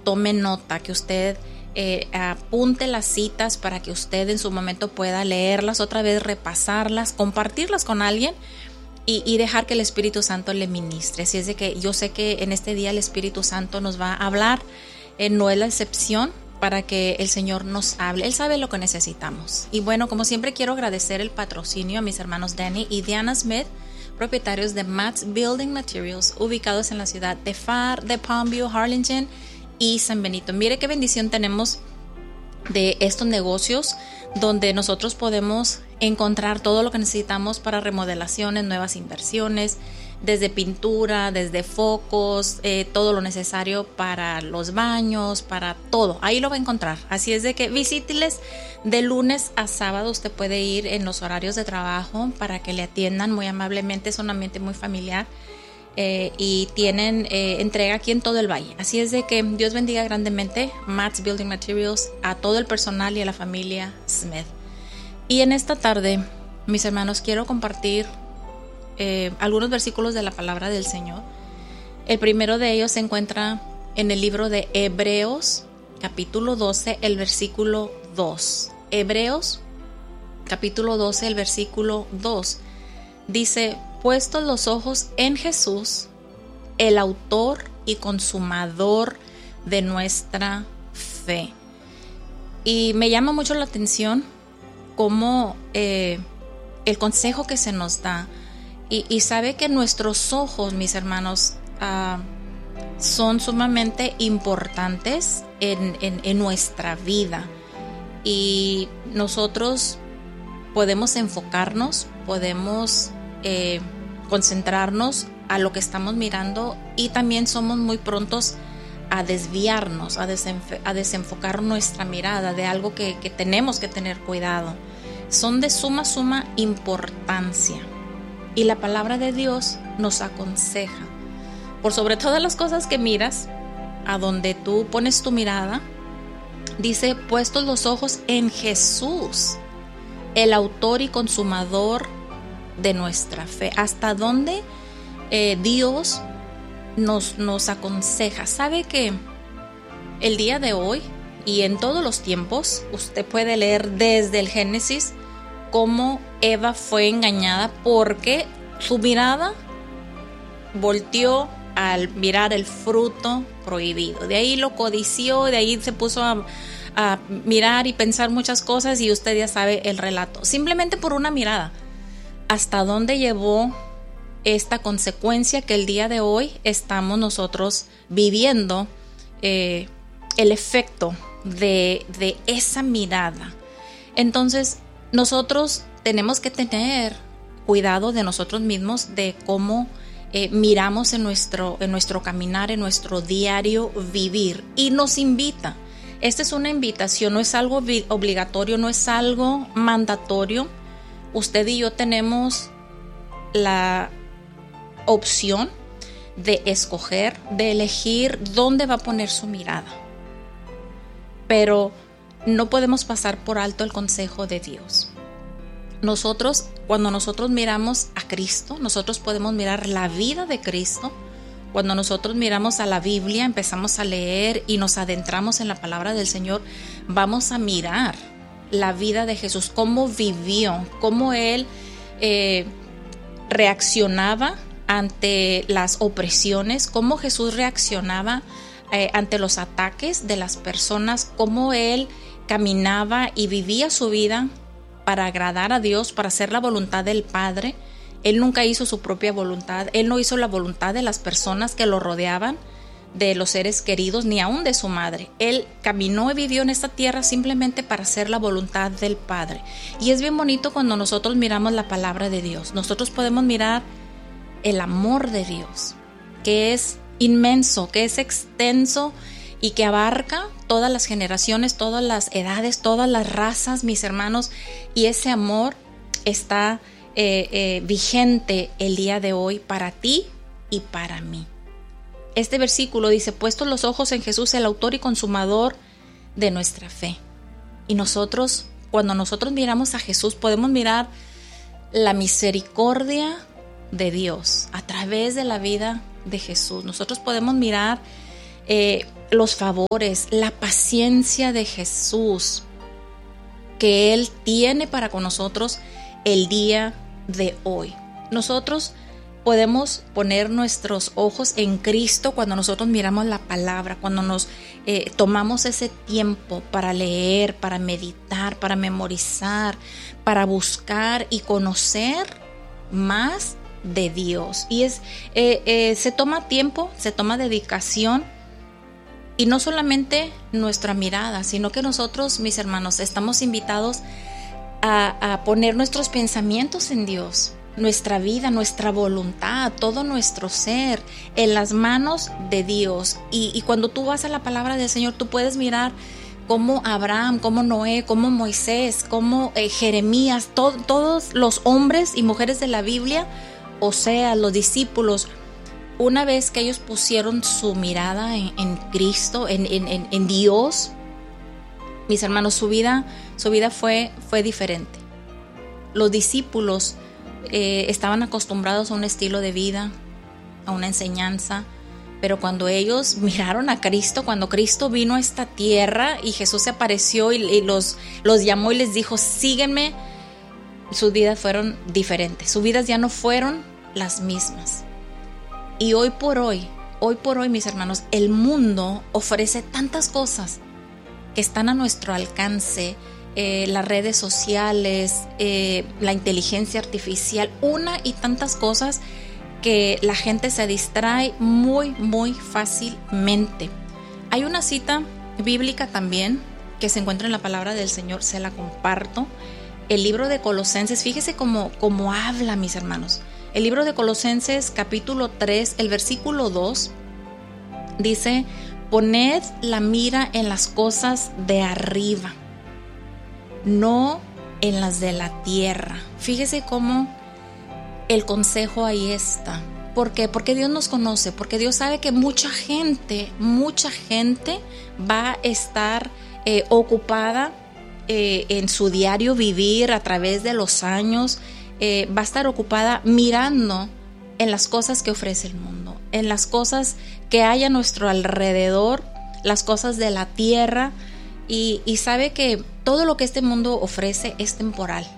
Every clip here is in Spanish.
tome nota, que usted apunte las citas para que usted en su momento pueda leerlas otra vez, repasarlas, compartirlas con alguien y dejar que el Espíritu Santo le ministre. Así es de que yo sé que en este día el Espíritu Santo nos va a hablar, no es la excepción, para que el Señor nos hable. Él sabe lo que necesitamos. Y bueno, como siempre quiero agradecer el patrocinio a mis hermanos Danny y Diana Smith, propietarios de Matt's Building Materials, ubicados en la ciudad de Pharr, de Palmview, Harlingen y San Benito. Mire qué bendición tenemos de estos negocios donde nosotros podemos encontrar todo lo que necesitamos para remodelaciones, nuevas inversiones, desde pintura, desde focos, todo lo necesario para los baños, para todo. Ahí lo va a encontrar. Así es de que visíteles de lunes a sábado. Usted puede ir en los horarios de trabajo para que le atiendan muy amablemente. Es un ambiente muy familiar y tienen entrega aquí en todo el valle. Así es de que Dios bendiga grandemente Matt's Building Materials, a todo el personal y a la familia Smith. Y en esta tarde, mis hermanos, quiero compartir algunos versículos de la palabra del Señor. El primero de ellos se encuentra en el libro de Hebreos, capítulo 12, el versículo 2. Hebreos, capítulo 12, el versículo 2. Dice: puestos los ojos en Jesús, el autor y consumador de nuestra fe. Y me llama mucho la atención cómo el consejo que se nos da. Y sabe que nuestros ojos, mis hermanos, son sumamente importantes en nuestra vida. Y nosotros podemos enfocarnos, podemos concentrarnos a lo que estamos mirando, y también somos muy prontos a desviarnos, a desenfocar nuestra mirada de algo que tenemos que tener cuidado. Son de suma importancia. Y la palabra de Dios nos aconseja, por sobre todas las cosas que miras, a donde tú pones tu mirada, dice: puestos los ojos en Jesús, el autor y consumador de nuestra fe. Hasta donde Dios nos aconseja. Sabe que el día de hoy y en todos los tiempos, usted puede leer desde el Génesis cómo Eva fue engañada, porque su mirada volteó al mirar el fruto prohibido. De ahí lo codició, de ahí se puso a mirar y pensar muchas cosas, y usted ya sabe el relato. Simplemente por una mirada. ¿Hasta dónde llevó esta consecuencia que el día de hoy estamos nosotros viviendo el efecto de esa mirada? Entonces, nosotros tenemos que tener cuidado de nosotros mismos, de cómo miramos en nuestro caminar, en nuestro diario vivir. Y nos invita. Esta es una invitación, no es algo obligatorio, no es algo mandatorio. Usted y yo tenemos la opción de escoger, de elegir dónde va a poner su mirada. Pero no podemos pasar por alto el consejo de Dios. Cuando nosotros miramos a Cristo, nosotros podemos mirar la vida de Cristo. Cuando nosotros miramos a la Biblia, empezamos a leer y nos adentramos en la palabra del Señor, vamos a mirar la vida de Jesús, cómo vivió, cómo Él reaccionaba ante las opresiones, cómo Jesús reaccionaba ante los ataques de las personas, cómo Él caminaba y vivía su vida para agradar a Dios, para hacer la voluntad del Padre. Él nunca hizo su propia voluntad, Él no hizo la voluntad de las personas que lo rodeaban, de los seres queridos, ni aún de su madre. Él caminó y vivió en esta tierra simplemente para hacer la voluntad del Padre. Y es bien bonito cuando nosotros miramos la palabra de Dios. Nosotros podemos mirar el amor de Dios, que es inmenso, que es extenso y que abarca todas las generaciones, todas las edades, todas las razas, mis hermanos. Y ese amor está vigente el día de hoy para ti y para mí. Este versículo dice: puestos los ojos en Jesús, el autor y consumador de nuestra fe. Y nosotros, cuando nosotros miramos a Jesús, podemos mirar la misericordia de Dios a través de la vida de Jesús. Nosotros podemos mirar los favores, la paciencia de Jesús que Él tiene para con nosotros el día de hoy. Nosotros podemos poner nuestros ojos en Cristo cuando nosotros miramos la palabra, cuando nos tomamos ese tiempo para leer, para meditar, para memorizar, para buscar y conocer más de Dios. Y se toma tiempo, se toma dedicación, y no solamente nuestra mirada, sino que nosotros, mis hermanos, estamos invitados a poner nuestros pensamientos en Dios, nuestra vida, nuestra voluntad, todo nuestro ser en las manos de Dios. Y cuando tú vas a la palabra del Señor, tú puedes mirar cómo Abraham, cómo Noé, cómo Moisés, cómo Jeremías, todos los hombres y mujeres de la Biblia, o sea, los discípulos, una vez que ellos pusieron su mirada en Cristo, en Dios, mis hermanos, su vida fue diferente. Los discípulos estaban acostumbrados a un estilo de vida, a una enseñanza, pero cuando ellos miraron a Cristo, cuando Cristo vino a esta tierra y Jesús se apareció y los llamó y les dijo, sígueme, sus vidas fueron diferentes, sus vidas ya no fueron las mismas. Y hoy por hoy, mis hermanos, el mundo ofrece tantas cosas que están a nuestro alcance, las redes sociales, la inteligencia artificial, una y tantas cosas que la gente se distrae muy, muy fácilmente. Hay una cita bíblica también que se encuentra en la palabra del Señor, se la comparto. El libro de Colosenses, fíjese cómo habla, mis hermanos. El libro de Colosenses capítulo 3, el versículo 2, dice, poned la mira en las cosas de arriba, no en las de la tierra. Fíjese cómo el consejo ahí está. ¿Por qué? Porque Dios nos conoce, porque Dios sabe que mucha gente va a estar ocupada en su diario vivir a través de los años. Va a estar ocupada mirando en las cosas que ofrece el mundo, en las cosas que hay a nuestro alrededor, las cosas de la tierra, y sabe que todo lo que este mundo ofrece es temporal.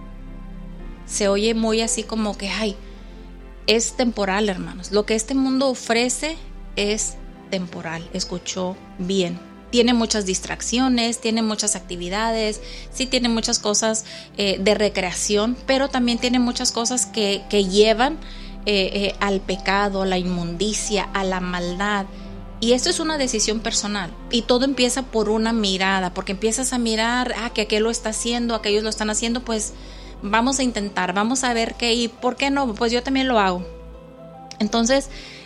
Se oye muy así como que, es temporal, hermanos. Lo que este mundo ofrece es temporal. Escuchó bien. Tiene muchas distracciones, tiene muchas actividades, sí tiene muchas cosas de recreación, pero también tiene muchas cosas que llevan al pecado, a la inmundicia, a la maldad. Y esto es una decisión personal. Y todo empieza por una mirada, porque empiezas a mirar, que aquel lo está haciendo, aquellos lo están haciendo, pues vamos a intentar, vamos a ver qué, y ¿por qué no? Pues yo también lo hago. Entonces,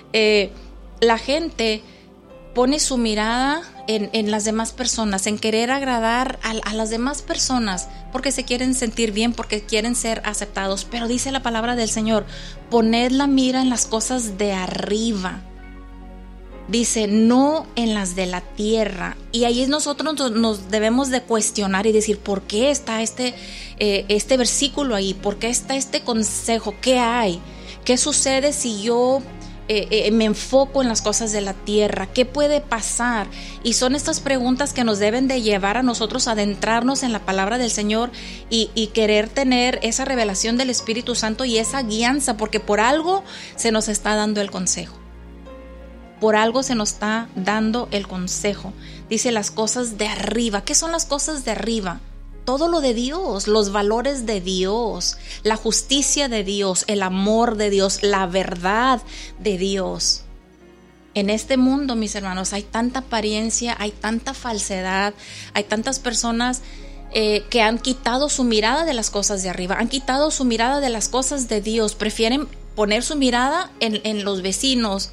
la gente pone su mirada en las demás personas, en querer agradar a las demás personas, porque se quieren sentir bien, porque quieren ser aceptados. Pero dice la palabra del Señor, poned la mira en las cosas de arriba. Dice, no en las de la tierra. Y ahí nosotros nos debemos de cuestionar y decir, ¿por qué está este versículo ahí? ¿Por qué está este consejo? ¿Qué hay? ¿Qué sucede si yo me enfoco en las cosas de la tierra? ¿Qué puede pasar? Y son estas preguntas que nos deben de llevar a nosotros a adentrarnos en la palabra del Señor y querer tener esa revelación del Espíritu Santo y esa guianza, porque por algo se nos está dando el consejo. Por algo se nos está dando el consejo. Dice las cosas de arriba. ¿Qué son las cosas de arriba? Todo lo de Dios, los valores de Dios, la justicia de Dios, el amor de Dios, la verdad de Dios. En este mundo, mis hermanos, hay tanta apariencia, hay tanta falsedad, hay tantas personas que han quitado su mirada de las cosas de arriba, han quitado su mirada de las cosas de Dios, prefieren poner su mirada en los vecinos,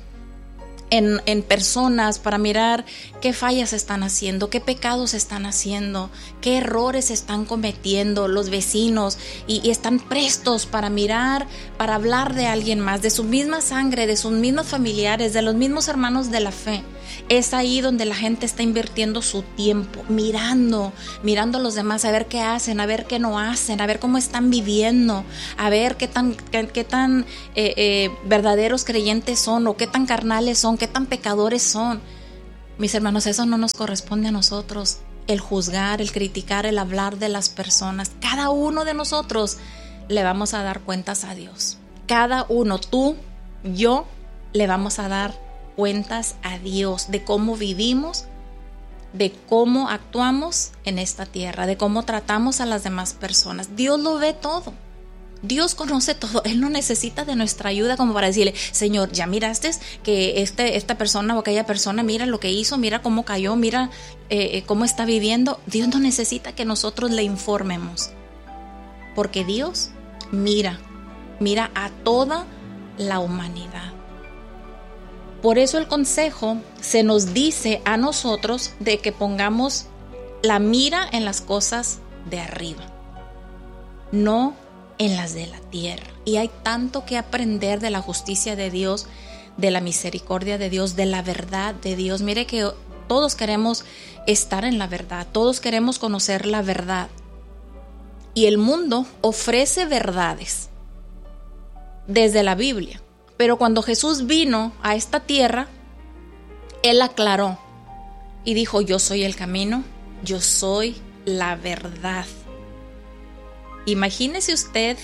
en personas, para mirar qué fallas están haciendo, qué pecados están haciendo, qué errores están cometiendo los vecinos, y están prestos para mirar, para hablar de alguien más, de su misma sangre, de sus mismos familiares, de los mismos hermanos de la fe. Es ahí donde la gente está invirtiendo su tiempo, mirando a los demás, a ver qué hacen, a ver qué no hacen, a ver cómo están viviendo, a ver qué tan verdaderos creyentes son, o qué tan carnales son, qué tan pecadores son. Mis hermanos, eso no nos corresponde a nosotros. El juzgar, el criticar, el hablar de las personas. Cada uno de nosotros le vamos a dar cuentas a Dios. Cada uno, tú, yo, le vamos a dar cuentas a Dios de cómo vivimos, de cómo actuamos en esta tierra, de cómo tratamos a las demás personas. Dios lo ve todo. Dios conoce todo. Él no necesita de nuestra ayuda como para decirle, Señor, ya miraste que esta persona o aquella persona, mira lo que hizo, mira cómo cayó, mira cómo está viviendo. Dios no necesita que nosotros le informemos, porque Dios mira a toda la humanidad. Por eso el consejo se nos dice a nosotros de que pongamos la mira en las cosas de arriba, no en las de la tierra. Y hay tanto que aprender de la justicia de Dios, de la misericordia de Dios, de la verdad de Dios. Mire que todos queremos estar en la verdad, todos queremos conocer la verdad. Y el mundo ofrece verdades desde la Biblia. Pero cuando Jesús vino a esta tierra, Él aclaró y dijo, yo soy el camino, yo soy la verdad. Imagínese usted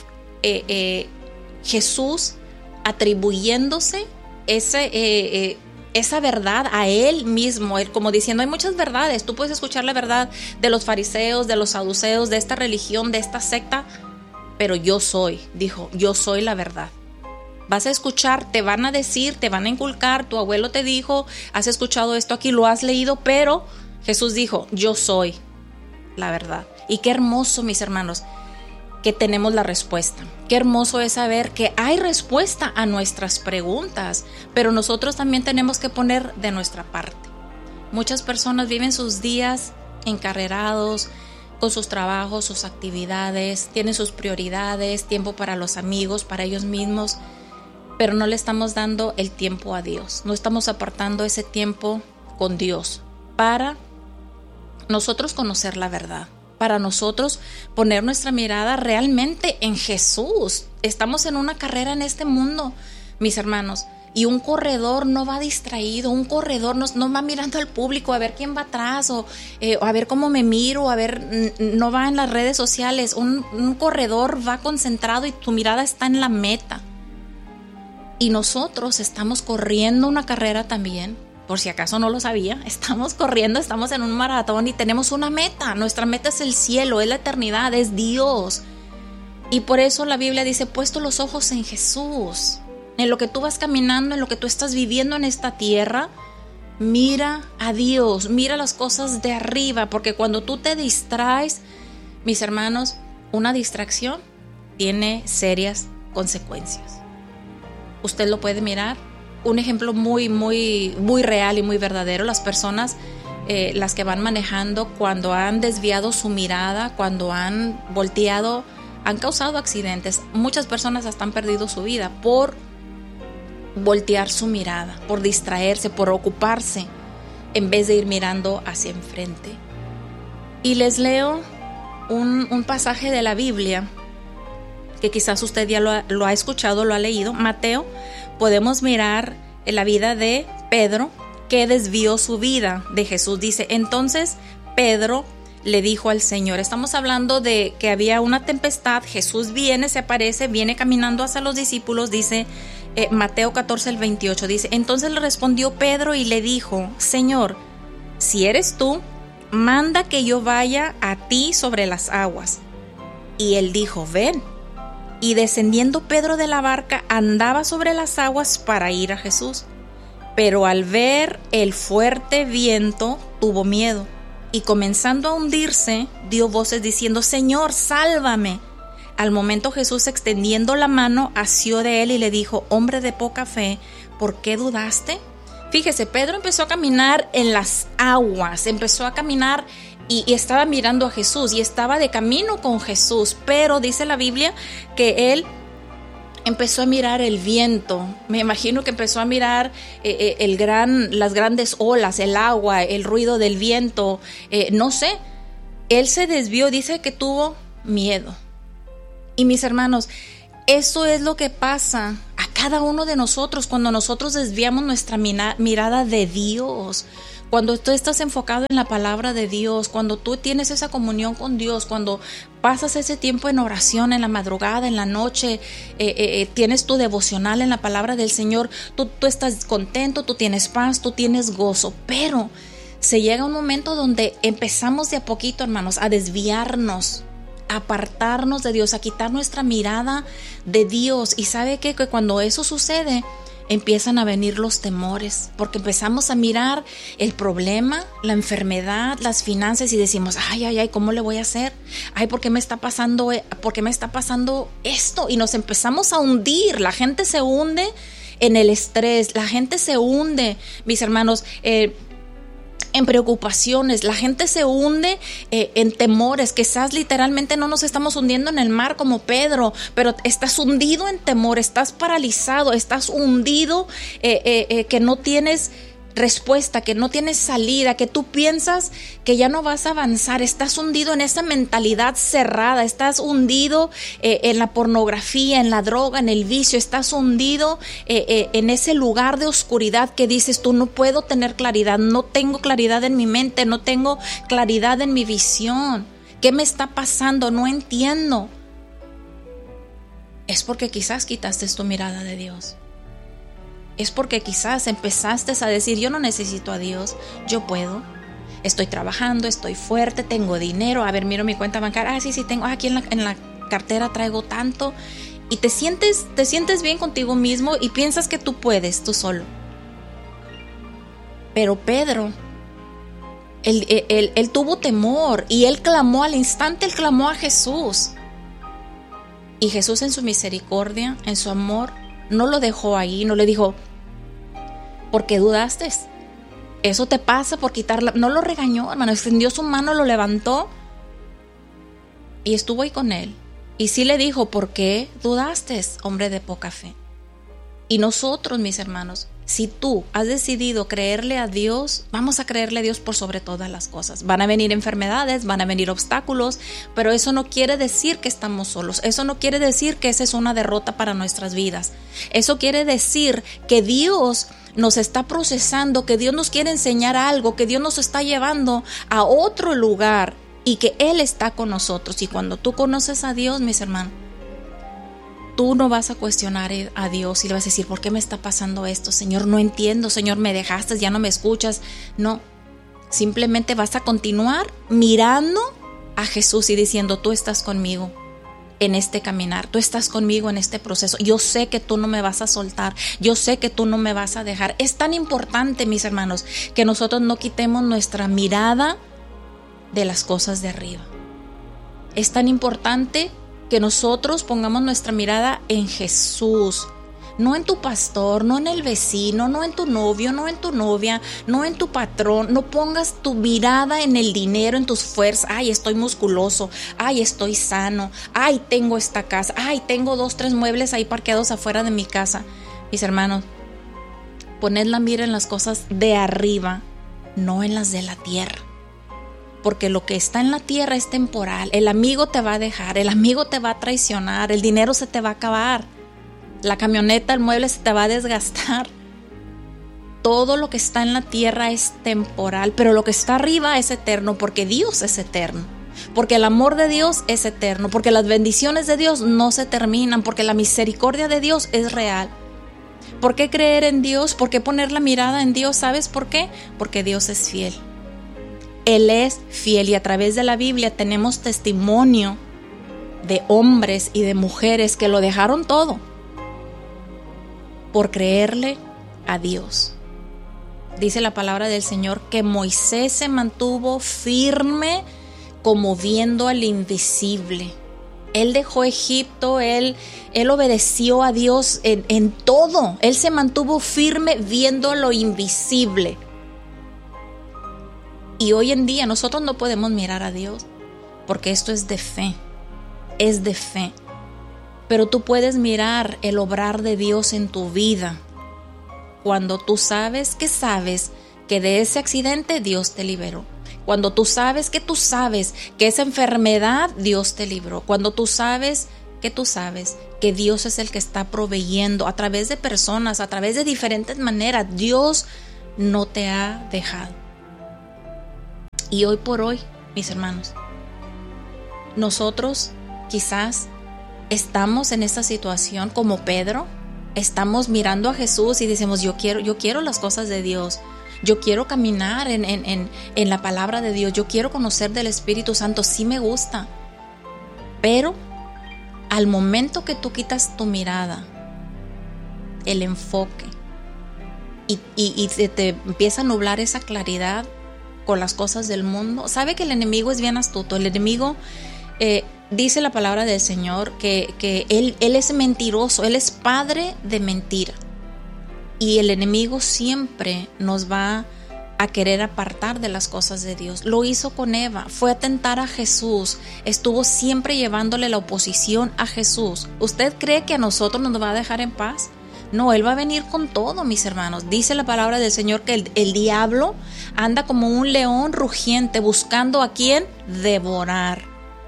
Jesús atribuyéndose esa verdad a Él mismo, Él como diciendo, hay muchas verdades, tú puedes escuchar la verdad de los fariseos, de los saduceos, de esta religión, de esta secta, pero yo soy, dijo, yo soy la verdad. Vas a escuchar, te van a decir, te van a inculcar, tu abuelo te dijo, has escuchado esto aquí, lo has leído, pero Jesús dijo, yo soy la verdad. Y qué hermoso, mis hermanos, que tenemos la respuesta. Qué hermoso es saber que hay respuesta a nuestras preguntas, pero nosotros también tenemos que poner de nuestra parte. Muchas personas viven sus días encarrerados con sus trabajos, sus actividades, tienen sus prioridades, tiempo para los amigos, para ellos mismos, pero no le estamos dando el tiempo a Dios, no estamos apartando ese tiempo con Dios para nosotros conocer la verdad, para nosotros poner nuestra mirada realmente en Jesús. Estamos en una carrera en este mundo, mis hermanos, y un corredor no va distraído, un corredor no va mirando al público a ver quién va atrás o a ver cómo me miro, a ver, no va en las redes sociales. Un corredor va concentrado y tu mirada está en la meta. Y nosotros estamos corriendo una carrera también, por si acaso no lo sabía, estamos corriendo, estamos en un maratón y tenemos una meta. Nuestra meta es el cielo, es la eternidad, es Dios. Y por eso la Biblia dice, puesto los ojos en Jesús, en lo que tú vas caminando, en lo que tú estás viviendo en esta tierra, mira a Dios, mira las cosas de arriba, porque cuando tú te distraes, mis hermanos, una distracción tiene serias consecuencias. Usted lo puede mirar. Un ejemplo muy real y muy verdadero, las personas, las que van manejando, cuando han desviado su mirada, cuando han volteado, han causado accidentes. Muchas personas hasta han perdido su vida por voltear su mirada, por distraerse, por ocuparse, en vez de ir mirando hacia enfrente. Y les leo un pasaje de la Biblia que quizás usted ya lo ha escuchado, lo ha leído. Mateo, podemos mirar en la vida de Pedro, que desvió su vida de Jesús. Dice, entonces Pedro le dijo al Señor, estamos hablando de que había una tempestad, Jesús viene, se aparece, viene caminando hacia los discípulos, dice Mateo 14, el 28, dice, entonces le respondió Pedro y le dijo, Señor, si eres tú, manda que yo vaya a ti sobre las aguas. Y él dijo, ven. Y descendiendo Pedro de la barca, andaba sobre las aguas para ir a Jesús. Pero al ver el fuerte viento, tuvo miedo. Y comenzando a hundirse, dio voces diciendo, Señor, sálvame. Al momento Jesús, extendiendo la mano, asió de él y le dijo, hombre de poca fe, ¿por qué dudaste? Fíjese, Pedro empezó a caminar en las aguas, empezó a caminar y estaba mirando a Jesús y estaba de camino con Jesús, pero dice la Biblia que él empezó a mirar el viento. Me imagino que empezó a mirar las grandes olas, el agua, el ruido del viento, no sé. Él se desvió, dice que tuvo miedo. Y mis hermanos, eso es lo que pasa a cada uno de nosotros cuando nosotros desviamos nuestra mirada de Dios, Cuando tú estás enfocado en la palabra de Dios, cuando tú tienes esa comunión con Dios, cuando pasas ese tiempo en oración, en la madrugada, en la noche, tienes tu devocional en la palabra del Señor, tú estás contento, tú tienes paz, tú tienes gozo. Pero se llega un momento donde empezamos de a poquito, hermanos, a desviarnos, a apartarnos de Dios, a quitar nuestra mirada de Dios. Y ¿sabe qué? Que cuando eso sucede, empiezan a venir los temores, porque empezamos a mirar el problema, la enfermedad, las finanzas y decimos, ay, ¿cómo le voy a hacer? Ay, ¿por qué me está pasando esto? Y nos empezamos a hundir. La gente se hunde en el estrés, la gente se hunde, mis hermanos, en preocupaciones, la gente se hunde en temores. Quizás literalmente no nos estamos hundiendo en el mar como Pedro, pero estás hundido en temor, estás paralizado, estás hundido, que no tienes respuesta, que no tienes salida, que tú piensas que ya no vas a avanzar, estás hundido en esa mentalidad cerrada, estás hundido en la pornografía, en la droga, en el vicio, estás hundido en ese lugar de oscuridad que dices tú, no puedo tener claridad, no tengo claridad en mi mente, no tengo claridad en mi visión. ¿Qué me está pasando? No entiendo. Es porque quizás quitaste tu mirada de Dios. Es porque quizás empezaste a decir, yo no necesito a Dios, yo puedo, estoy trabajando, estoy fuerte, tengo dinero, a ver, miro mi cuenta bancaria, sí, tengo, aquí en la cartera traigo tanto, y te sientes bien contigo mismo y piensas que tú puedes, tú solo. Pero Pedro, él tuvo temor y él clamó al instante, él clamó a Jesús. Y Jesús en su misericordia, en su amor, no lo dejó ahí, no le dijo, ¿por qué dudaste? Eso te pasa por quitarla. No lo regañó, hermano, extendió su mano, lo levantó y estuvo ahí con él. Y sí le dijo, ¿por qué dudaste, hombre de poca fe? Y nosotros, mis hermanos, si tú has decidido creerle a Dios, vamos a creerle a Dios por sobre todas las cosas. Van a venir enfermedades, van a venir obstáculos, pero eso no quiere decir que estamos solos. Eso no quiere decir que esa es una derrota para nuestras vidas. Eso quiere decir que Dios nos está procesando, que Dios nos quiere enseñar algo, que Dios nos está llevando a otro lugar y que Él está con nosotros. Y cuando tú conoces a Dios, mis hermanos, tú no vas a cuestionar a Dios y le vas a decir, ¿por qué me está pasando esto? Señor, no entiendo, Señor, me dejaste, ya no me escuchas. No, simplemente vas a continuar mirando a Jesús y diciendo, tú estás conmigo en este caminar, tú estás conmigo en este proceso. Yo sé que tú no me vas a soltar, yo sé que tú no me vas a dejar. Es tan importante, mis hermanos, que nosotros no quitemos nuestra mirada de las cosas de arriba. Es tan importante que nosotros pongamos nuestra mirada en Jesús, no en tu pastor, no en el vecino, no en tu novio, no en tu novia, no en tu patrón. No pongas tu mirada en el dinero, en tus fuerzas. Ay, estoy musculoso, ay, estoy sano, ay, tengo esta casa, ay, tengo 2, 3 muebles ahí parqueados afuera de mi casa. Mis hermanos, poned la mira en las cosas de arriba, no en las de la tierra. Porque lo que está en la tierra es temporal. El amigo te va a dejar, el amigo te va a traicionar, el dinero se te va a acabar, la camioneta, el mueble se te va a desgastar. Todo lo que está en la tierra es temporal, pero lo que está arriba es eterno, porque Dios es eterno, porque el amor de Dios es eterno, porque las bendiciones de Dios no se terminan, porque la misericordia de Dios es real. ¿Por qué creer en Dios? ¿Por qué poner la mirada en Dios? ¿Sabes por qué? Porque Dios es fiel. Él es fiel y a través de la Biblia tenemos testimonio de hombres y de mujeres que lo dejaron todo por creerle a Dios. Dice la palabra del Señor que Moisés se mantuvo firme como viendo al invisible. Él dejó Egipto, él obedeció a Dios en todo. Él se mantuvo firme viendo lo invisible. Y hoy en día nosotros no podemos mirar a Dios porque esto es de fe, es de fe. Pero tú puedes mirar el obrar de Dios en tu vida cuando tú sabes que de ese accidente Dios te liberó. Cuando tú sabes que esa enfermedad Dios te libró. Cuando tú sabes que Dios es el que está proveyendo a través de personas, a través de diferentes maneras. Dios no te ha dejado. Y hoy por hoy, mis hermanos, nosotros quizás estamos en esta situación como Pedro, estamos mirando a Jesús y decimos, yo quiero las cosas de Dios, yo quiero caminar en la palabra de Dios, yo quiero conocer del Espíritu Santo, sí me gusta. Pero al momento que tú quitas tu mirada, el enfoque, y se te empieza a nublar esa claridad con las cosas del mundo, sabe que el enemigo es bien astuto. El enemigo, dice la palabra del Señor, que él es mentiroso, él es padre de mentira. Y el enemigo siempre nos va a querer apartar de las cosas de Dios. Lo hizo con Eva, fue a tentar a Jesús, estuvo siempre llevándole la oposición a Jesús. ¿Usted cree que a nosotros nos va a dejar en paz? No, Él va a venir con todo, mis hermanos. Dice la palabra del Señor que el diablo anda como un león rugiente buscando a quién devorar.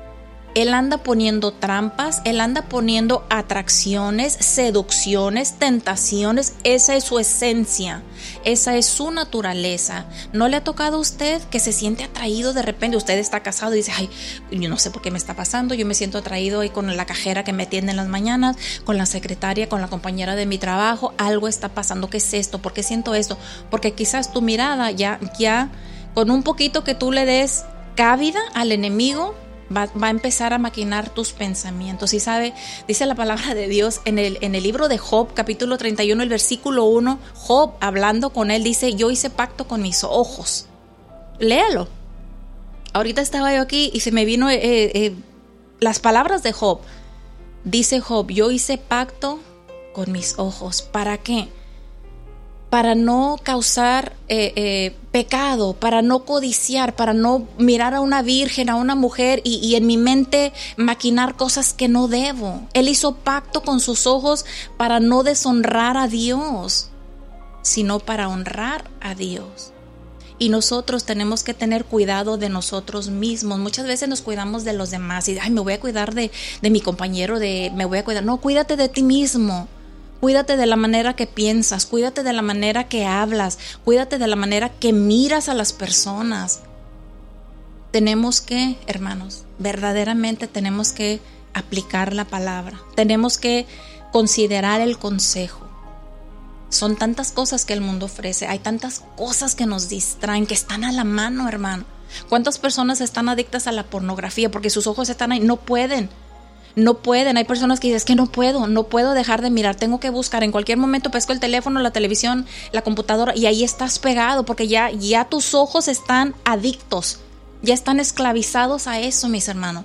Él anda poniendo trampas, él anda poniendo atracciones, seducciones, tentaciones. Esa es su esencia, esa es su naturaleza. ¿No le ha tocado a usted que se siente atraído de repente? Usted está casado y dice, ay, yo no sé por qué me está pasando, yo me siento atraído hoy con la cajera que me atiende en las mañanas, con la secretaria, con la compañera de mi trabajo, algo está pasando. ¿Qué es esto? ¿Por qué siento esto? Porque quizás tu mirada ya con un poquito que tú le des cabida al enemigo, va a empezar a maquinar tus pensamientos. Y sabe, dice la palabra de Dios en el libro de Job, capítulo 31, el versículo 1, Job, hablando con él, dice, yo hice pacto con mis ojos. Léalo. Ahorita estaba yo aquí y se me vino las palabras de Job. Dice Job, yo hice pacto con mis ojos. ¿Para qué? Para no causar pecado, para no codiciar, para no mirar a una virgen, a una mujer y en mi mente maquinar cosas que no debo. Él hizo pacto con sus ojos para no deshonrar a Dios, sino para honrar a Dios. Y nosotros tenemos que tener cuidado de nosotros mismos. Muchas veces nos cuidamos de los demás y ay, me voy a cuidar de mi compañero, me voy a cuidar. No, cuídate de ti mismo. Cuídate de la manera que piensas, cuídate de la manera que hablas, cuídate de la manera que miras a las personas. Tenemos que, hermanos, verdaderamente tenemos que aplicar la palabra. Tenemos que considerar el consejo. Son tantas cosas que el mundo ofrece, hay tantas cosas que nos distraen, que están a la mano, hermano. ¿Cuántas personas están adictas a la pornografía porque sus ojos están ahí? No pueden. Hay personas que dicen, es que no puedo dejar de mirar, tengo que buscar, en cualquier momento pesco el teléfono, la televisión, la computadora y ahí estás pegado porque ya tus ojos están adictos, ya están esclavizados a eso, mis hermanos.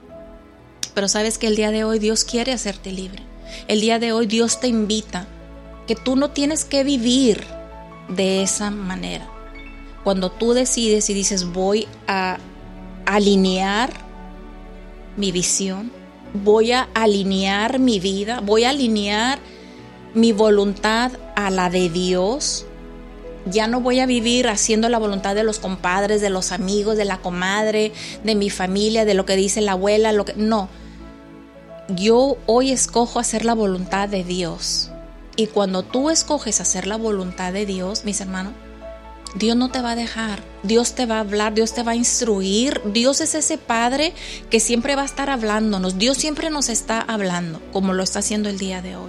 Pero sabes que el día de hoy Dios quiere hacerte libre. El día de hoy Dios te invita, que tú no tienes que vivir de esa manera. Cuando tú decides y dices, voy a alinear mi visión, voy a alinear mi vida, voy a alinear mi voluntad a la de Dios. Ya no voy a vivir haciendo la voluntad de los compadres, de los amigos, de la comadre, de mi familia, de lo que dice la abuela, no. Yo hoy escojo hacer la voluntad de Dios. Y cuando tú escoges hacer la voluntad de Dios, mis hermanos, Dios no te va a dejar, Dios te va a hablar, Dios te va a instruir. Dios es ese Padre que siempre va a estar hablándonos. Dios siempre nos está hablando, como lo está haciendo el día de hoy.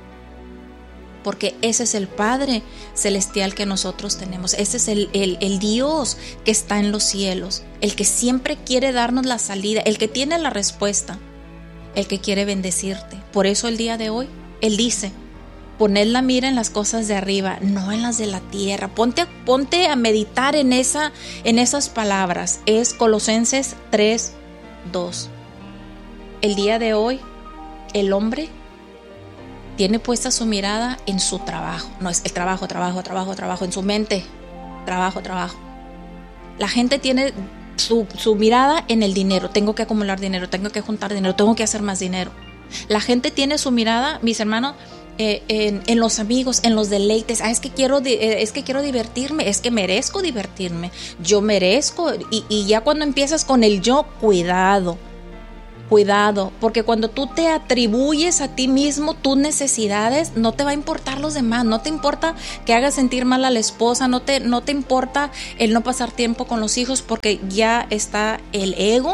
Porque ese es el Padre celestial que nosotros tenemos. Ese es el Dios que está en los cielos, el que siempre quiere darnos la salida, el que tiene la respuesta, el que quiere bendecirte. Por eso el día de hoy, Él dice, poned la mira en las cosas de arriba, no en las de la tierra. Ponte a meditar en esas palabras. Es Colosenses 3:2. El día de hoy, el hombre tiene puesta su mirada en su trabajo. No es el trabajo, en su mente. Trabajo. La gente tiene su mirada en el dinero. Tengo que acumular dinero, tengo que juntar dinero, tengo que hacer más dinero. La gente tiene su mirada, mis hermanos, en los amigos, en los deleites. Es que quiero divertirme, es que merezco divertirme, yo merezco. Y ya cuando empiezas con el yo, cuidado, Cuidado, porque cuando tú te atribuyes a ti mismo tus necesidades, no te va a importar los demás, no te importa que hagas sentir mal a la esposa, no te importa el no pasar tiempo con los hijos, porque ya está el ego,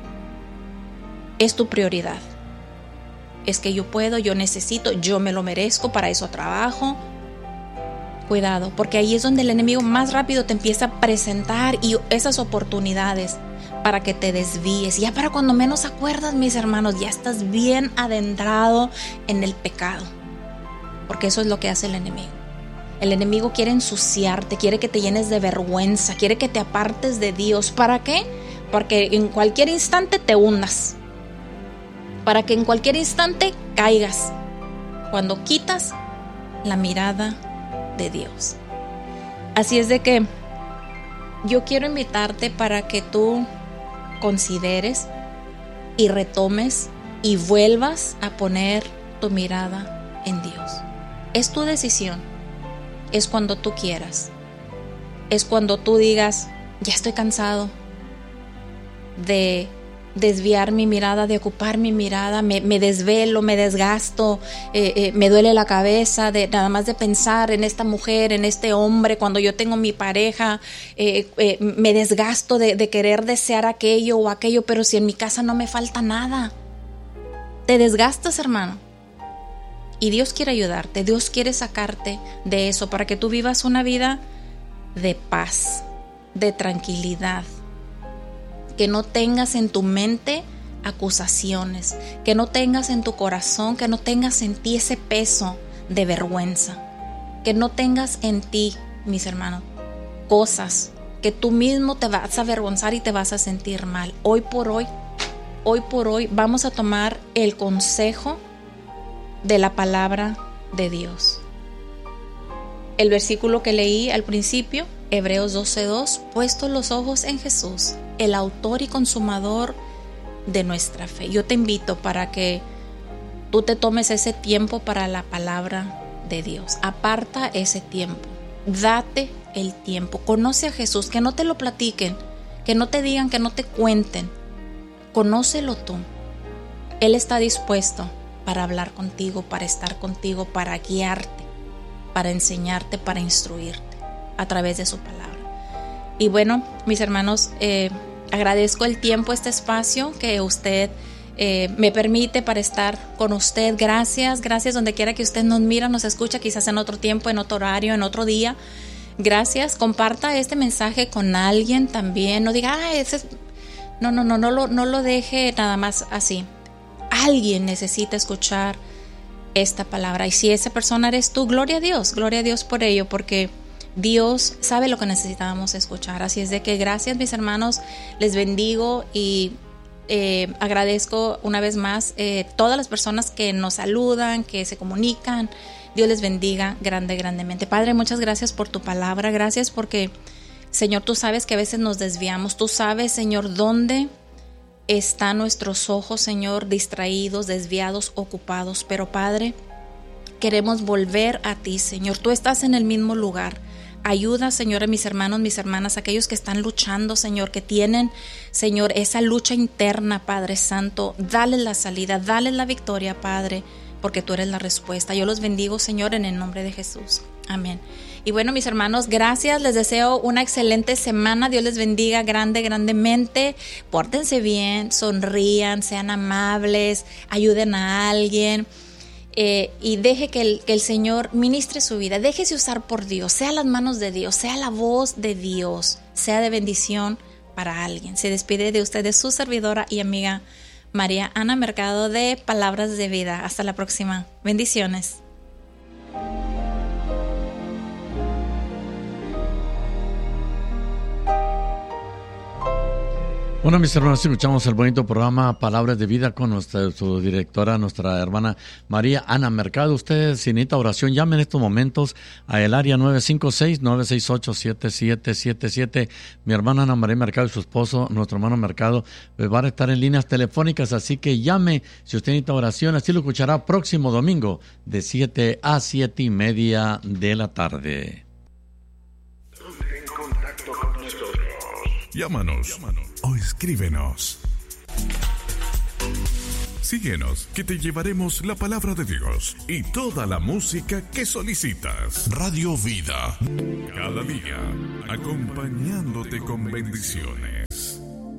es tu prioridad. Es que yo puedo, yo necesito, yo me lo merezco, para eso trabajo. Cuidado, porque ahí es donde el enemigo más rápido te empieza a presentar y esas oportunidades para que te desvíes. Ya para cuando menos acuerdas, mis hermanos, ya estás bien adentrado en el pecado. Porque eso es lo que hace el enemigo. El enemigo quiere ensuciarte, quiere que te llenes de vergüenza, quiere que te apartes de Dios. ¿Para qué? Porque en cualquier instante te hundas. Para que en cualquier instante caigas. Cuando quitas la mirada de Dios. Así es de que yo quiero invitarte para que tú consideres y retomes y vuelvas a poner tu mirada en Dios. Es tu decisión. Es cuando tú quieras. Es cuando tú digas, ya estoy cansado de desviar mi mirada, de ocupar mi mirada, me desvelo, me desgasto, me duele la cabeza de nada más de pensar en esta mujer, en este hombre, cuando yo tengo mi pareja, me desgasto de querer desear aquello o aquello, pero si en mi casa no me falta nada. Te desgastas, hermano. Y Dios quiere ayudarte, Dios quiere sacarte de eso para que tú vivas una vida de paz, de tranquilidad. Que no tengas en tu mente acusaciones, que no tengas en tu corazón, que no tengas en ti ese peso de vergüenza, que no tengas en ti, mis hermanos, cosas que tú mismo te vas a avergonzar y te vas a sentir mal. Hoy por hoy vamos a tomar el consejo de la palabra de Dios. El versículo que leí al principio, Hebreos 12:2, puestos los ojos en Jesús, el autor y consumador de nuestra fe. Yo te invito para que tú te tomes ese tiempo para la palabra de Dios. Aparta ese tiempo. Date el tiempo. Conoce a Jesús. Que no te lo platiquen, que no te digan, que no te cuenten. Conócelo tú. Él está dispuesto para hablar contigo, para estar contigo, para guiarte, para enseñarte, para instruirte a través de su palabra. Y bueno, mis hermanos, agradezco el tiempo, este espacio que usted me permite para estar con usted. Gracias donde quiera que usted nos mira, nos escucha, quizás en otro tiempo, en otro horario, en otro día. Gracias, comparta este mensaje con alguien también. No diga, no lo deje nada más así. Alguien necesita escuchar esta palabra. Y si esa persona eres tú, gloria a Dios por ello, porque Dios sabe lo que necesitábamos escuchar. Así es de que gracias, mis hermanos, les bendigo y agradezco una vez más todas las personas que nos saludan, que se comunican. Dios les bendiga grandemente. Padre, muchas gracias por tu palabra. Gracias porque, Señor, tú sabes que a veces nos desviamos. Tú sabes, Señor, dónde están nuestros ojos, Señor, distraídos, desviados, ocupados. Pero, Padre, queremos volver a ti, Señor. Tú estás en el mismo lugar. Ayuda, Señor, a mis hermanos, mis hermanas, aquellos que están luchando, Señor, que tienen, Señor, esa lucha interna, Padre Santo. Dale la salida, dale la victoria, Padre, porque tú eres la respuesta. Yo los bendigo, Señor, en el nombre de Jesús. Amén. Y bueno, mis hermanos, gracias. Les deseo una excelente semana. Dios les bendiga grandemente. Pórtense bien, sonrían, sean amables, ayuden a alguien. Y deje que el Señor ministre su vida. Déjese usar por Dios, sea las manos de Dios, sea la voz de Dios, sea de bendición para alguien. Se despide de ustedes su servidora y amiga María Ana Mercado de Palabras de Vida. Hasta la próxima. Bendiciones. Bueno, mis hermanos, escuchamos el bonito programa Palabras de Vida con su directora, nuestra hermana María Ana Mercado. Ustedes, si necesita oración, llamen en estos momentos a el área 956-968-7777. Mi hermana Ana María Mercado y su esposo, nuestro hermano Mercado, van a estar en líneas telefónicas, así que llame si usted necesita oración. Así lo escuchará próximo domingo de 7 a 7:30 de la tarde. En contacto con nosotros. Llámanos o escríbenos. Síguenos, que te llevaremos la palabra de Dios y toda la música que solicitas. Radio Vida, cada día, acompañándote con bendiciones.